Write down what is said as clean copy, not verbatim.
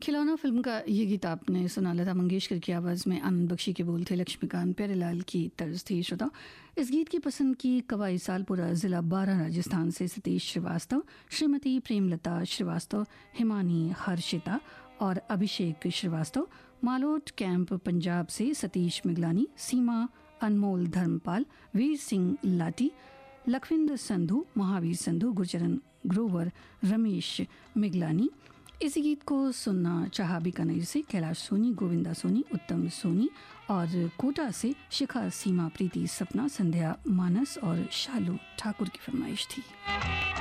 खिलौना फिल्म का ये गीत आपने सुना। लता मंगेशकर की आवाज़ में आनंद बख्शी के बोल थे, लक्ष्मीकांत प्यारेलाल की तर्ज थी। श्रोता, इस गीत की पसंद की कवाई सालपुरा, ज़िला बारां, राजस्थान से सतीश श्रीवास्तव, श्रीमती प्रेमलता श्रीवास्तव, हिमानी हर्षिता और अभिषेक श्रीवास्तव, मालोट कैंप पंजाब से सतीश मिगलानी, सीमा अनमोल धर्मपाल, वीर सिंह लाटी, लखविंदर संधू, महावीर संधू, गुरचरण ग्रोवर, रमेश मिगलानी। इसी गीत को सुनना चाहा बीकानेर से कैलाश सोनी, गोविंदा सोनी, उत्तम सोनी और कोटा से शिखा, सीमा, प्रीति, सपना, संध्या, मानस और शालू ठाकुर की फरमाइश थी।